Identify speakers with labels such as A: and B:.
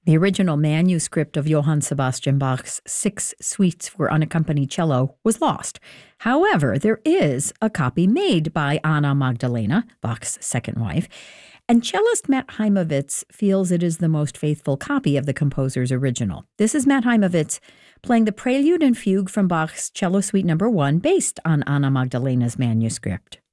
A: The original manuscript of Johann Sebastian Bach's six suites for unaccompanied cello was lost. However, there is a copy made by Anna Magdalena, Bach's second wife, and cellist Matt Heimovitz feels it is the most faithful copy of the composer's original. This is Matt Heimovitz playing the Prelude and Fugue from Bach's Cello Suite No. 1, based on Anna Magdalena's manuscript.